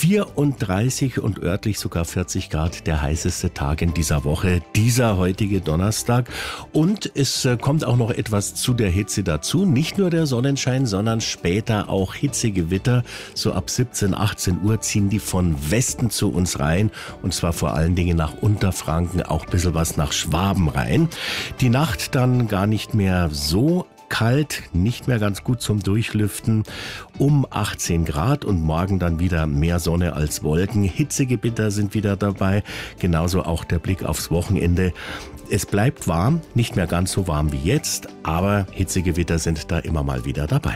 34 und örtlich sogar 40 Grad, der heißeste Tag in dieser Woche, dieser heutige Donnerstag. Und es kommt auch noch etwas zu der Hitze dazu. Nicht nur der Sonnenschein, sondern später auch Hitzegewitter. So ab 17, 18 Uhr ziehen die von Westen zu uns rein. Und zwar vor allen Dingen nach Unterfranken, auch ein bisschen was nach Schwaben rein. Die Nacht dann gar nicht mehr so kalt, nicht mehr ganz gut zum Durchlüften, um 18 Grad und morgen dann wieder mehr Sonne als Wolken. Hitzegewitter sind wieder dabei, genauso auch der Blick aufs Wochenende. Es bleibt warm, nicht mehr ganz so warm wie jetzt, aber Hitzegewitter sind da immer mal wieder dabei.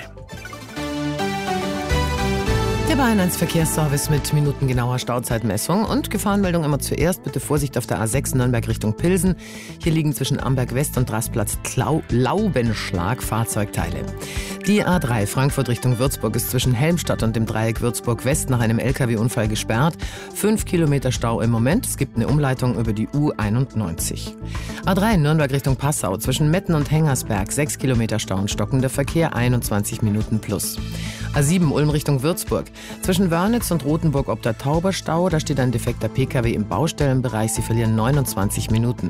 Der Bayern 1 Verkehrsservice mit minutengenauer Stauzeitmessung und Gefahrenmeldung immer zuerst. Bitte Vorsicht auf der A6 Nürnberg Richtung Pilsen. Hier liegen zwischen Amberg West und Rastplatz Laubenschlag Fahrzeugteile. Die A3 Frankfurt Richtung Würzburg ist zwischen Helmstadt und dem Dreieck Würzburg West nach einem LKW-Unfall gesperrt. 5 Kilometer Stau im Moment. Es gibt eine Umleitung über die U91. A3 Nürnberg Richtung Passau zwischen Metten und Hengersberg. 6 Kilometer Stau und stockender Verkehr, 21 Minuten plus. A7 Ulm Richtung Würzburg. Zwischen Wörnitz und Rothenburg ob der Tauberstau, da steht ein defekter PKW im Baustellenbereich. Sie verlieren 29 Minuten.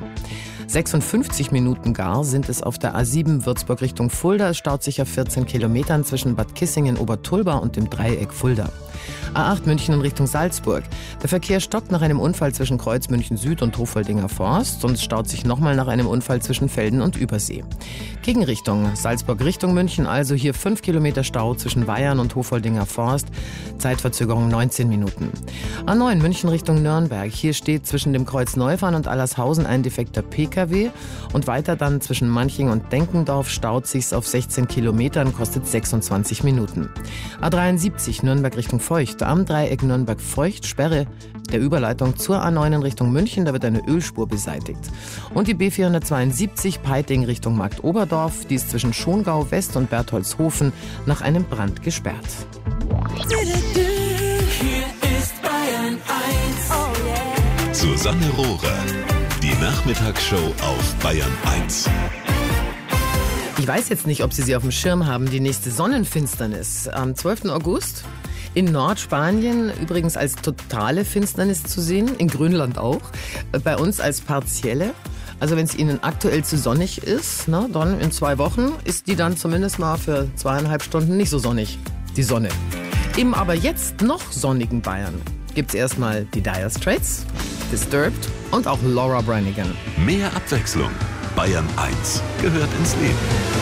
56 Minuten gar sind es auf der A7 Würzburg Richtung Fulda. Es staut sich auf 14 Kilometern zwischen Bad Kissingen, Obertulba und dem Dreieck Fulda. A8 München in Richtung Salzburg. Der Verkehr stockt nach einem Unfall zwischen Kreuz München Süd und Hofoldinger Forst und es staut sich nochmal nach einem Unfall zwischen Velden und Übersee. Gegenrichtung Salzburg Richtung München, also hier 5 Kilometer Stau zwischen Weyern und Hofoldinger Forst. Zeitverzögerung 19 Minuten. A9 München Richtung Nürnberg. Hier steht zwischen dem Kreuz Neufahren und Allershausen ein defekter PKW und weiter dann zwischen Manching und Denkendorf staut sich's auf 16 Kilometern, kostet 26 Minuten. A73 Nürnberg Richtung Feucht. Am Dreieck Nürnberg-Feucht, Sperre der Überleitung zur A9 in Richtung München, da wird eine Ölspur beseitigt. Und die B472 Peiting Richtung Marktoberdorf, die ist zwischen Schongau West und Bertholdshofen nach einem Brand gesperrt. Hier ist Bayern 1. Oh yeah. Susanne Rohrer, die Nachmittagsshow auf Bayern 1. Ich weiß jetzt nicht, ob Sie auf dem Schirm haben, die nächste Sonnenfinsternis am 12. August. In Nordspanien übrigens als totale Finsternis zu sehen, in Grönland auch, bei uns als partielle. Also wenn es Ihnen aktuell zu sonnig ist, dann in 2 Wochen ist die dann zumindest mal für 2,5 Stunden nicht so sonnig, die Sonne. Im aber jetzt noch sonnigen Bayern gibt es erstmal die Dire Straits, Disturbed und auch Laura Branigan. Mehr Abwechslung. Bayern 1 gehört ins Leben.